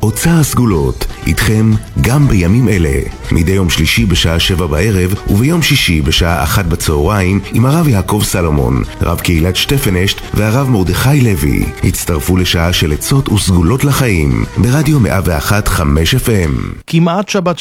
אוצר הסגולות, איתכם גם בימים אלה. מדי יום שלישי בשעה 7 בערב וביום שישי בשעה 1 בצהריים עם הרב יעקב סלומון, רב קהילת שטפנשט והרב מרדכי לוי. הצטרפו לשעה של עצות וסגולות לחיים ברדיו 101.5 FM. כמעט שבת